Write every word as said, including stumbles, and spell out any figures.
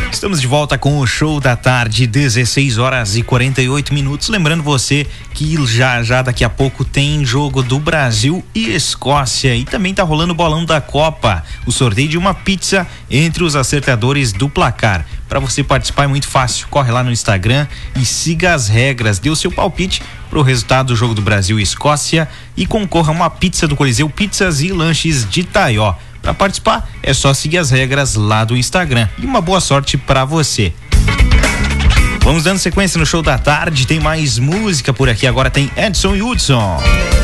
Estamos de volta com o Show da Tarde, dezesseis horas e quarenta e oito minutos. Lembrando você que já já daqui a pouco tem jogo do Brasil e Escócia e também tá rolando o bolão da Copa, o sorteio de uma pizza entre os acertadores do placar. Para você participar é muito fácil, corre lá no Instagram e siga as regras, dê o seu palpite pro resultado do jogo do Brasil e Escócia e concorra a uma pizza do Coliseu Pizzas e Lanches de Taió. Para participar é só seguir as regras lá do Instagram e uma boa sorte para você. Vamos dando sequência no Show da Tarde, tem mais música por aqui, agora tem Edson e Hudson.